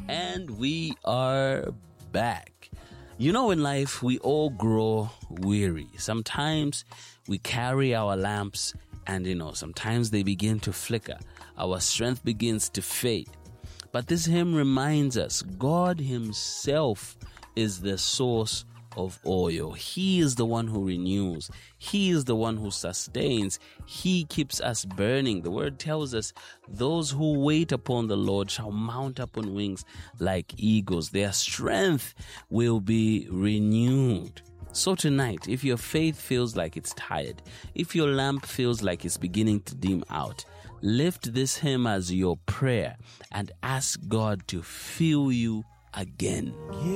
And we are back. You know, in life, we all grow weary. Sometimes we carry our lamps and, sometimes they begin to flicker. Our strength begins to fade. But this hymn reminds us God Himself is the source of oil. He is the one who renews. He is the one who sustains. He keeps us burning. The word tells us those who wait upon the Lord shall mount up on wings like eagles. Their strength will be renewed. So tonight, if your faith feels like it's tired, if your lamp feels like it's beginning to dim out, lift this hymn as your prayer and ask God to fill you again.